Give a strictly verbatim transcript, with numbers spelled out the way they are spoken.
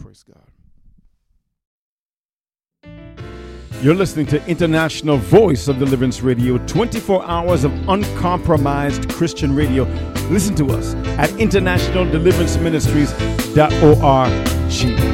Praise God. You're listening to International Voice of Deliverance Radio, twenty-four hours of uncompromised Christian radio. Listen to us at international deliverance ministries dot org.